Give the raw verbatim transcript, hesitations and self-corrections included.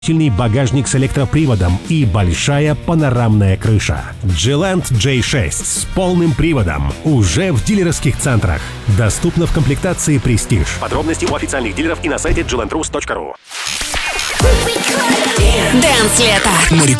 Сильный багажник с электроприводом и большая панорамная крыша. Джи-Ленд джей шесть с полным приводом уже в дилерских центрах. Доступно в комплектации Prestige. Подробности у официальных дилеров и на сайте джи ленд рус точка ру. Дэнс лето.